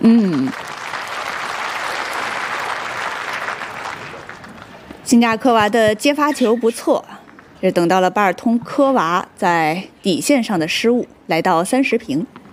嗯，辛扎科娃的接发球不错，只等到了巴尔通科娃在底线上的失误，来到30平。